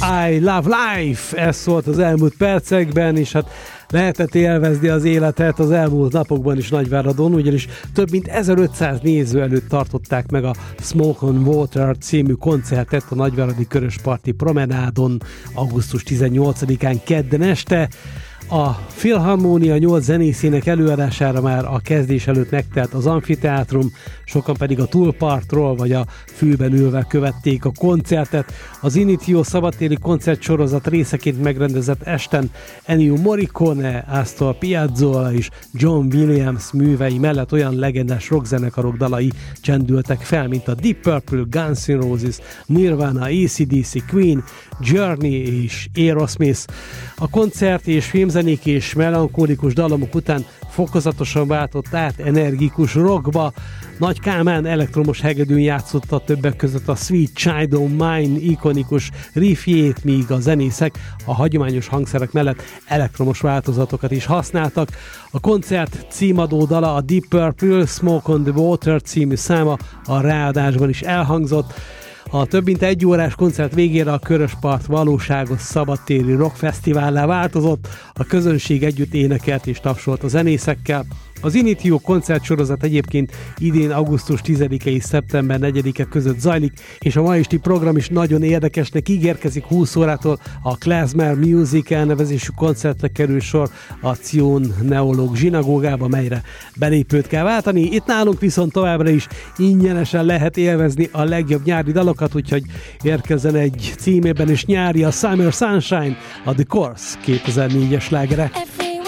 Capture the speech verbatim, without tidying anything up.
I Love Life, ez szólt az elmúlt percekben, és hát lehetett élvezni az életet az elmúlt napokban is Nagyváradon, ugyanis több mint ezerötszáz néző előtt tartották meg a Smoke on Water című koncertet a Nagyváradi Körösparti Promenádon augusztus tizennyolcadikán kedden este. A Filharmónia nyolc zenészének előadására már a kezdés előtt megtelt az amfiteátrum, sokan pedig a túlpartról vagy a fülben ülve követték a koncertet. Az Initio szabadtéri koncertsorozat részeként megrendezett esten Ennio Morricone, Astor Piazzolla és John Williams művei mellett olyan legendás rockzenekarok dalai csendültek fel, mint a Deep Purple, Guns N' Roses, Nirvana, á cé dé cé, Queen, Journey és Aerosmith. A koncert és filmzenék és melankolikus dallamok után fokozatosan váltott át energikus rockba. Nagy Kálmán elektromos hegedűn játszotta többek között a Sweet Child O' Mine ikonikus riffjét, míg a zenészek a hagyományos hangszerek mellett elektromos változatokat is használtak. A koncert címadó dala, a Deep Purple Smoke on the Water című száma a ráadásban is elhangzott. A több mint egy órás koncert végére a Köröspart valóságos szabadtéri rockfesztivállá változott, a közönség együtt énekelt és tapsolt a zenészekkel. Az Initio koncertsorozat egyébként idén augusztus tizedike és szeptember negyedike között zajlik, és a ma esti program is nagyon érdekesnek ígérkezik. húsz órától a Klezmer Music elnevezésű koncertre kerül sor a Zion Neológ zsinagógába, melyre belépőt kell váltani. Itt nálunk viszont továbbra is ingyenesen lehet élvezni a legjobb nyári dalokat, úgyhogy érkezzen egy címében is nyári, a Summer Sunshine, a The Course kétezer-négyes slágere.